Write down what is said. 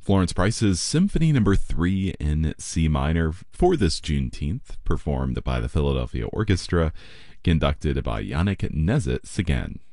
Florence Price's Symphony Number 3 in C minor for this Juneteenth, performed by the Philadelphia Orchestra, conducted by Yannick Nezet-Séguin.